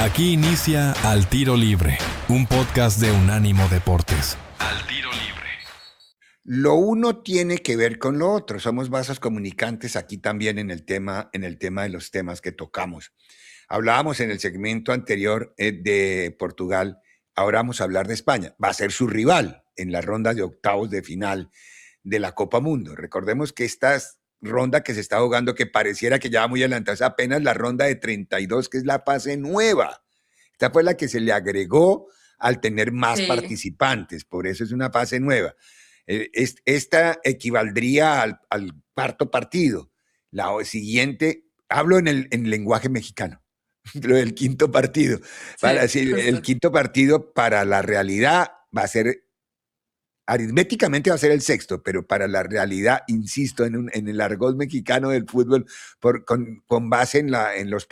Aquí inicia Al Tiro Libre, un podcast de Unánimo Deportes. Al Tiro Libre. Lo uno tiene que ver con lo otro. Somos vasos comunicantes aquí también en el tema de los temas que tocamos. Hablábamos en el segmento anterior de Portugal. Ahora vamos a hablar de España. Va a ser su rival en la ronda de octavos de final de la Copa Mundo. Recordemos que esta ronda que se está jugando, que pareciera que ya va muy adelantada, es apenas la ronda de 32, que es la fase nueva. Esta fue la que se le agregó al tener más participantes, por eso es una fase nueva. Esta equivaldría al cuarto partido. La siguiente, hablo en lenguaje mexicano, lo del quinto partido. Para decir, el quinto partido para la realidad va a ser, aritméticamente va a ser el sexto, pero para la realidad, insisto, en el argot mexicano del fútbol, con base en los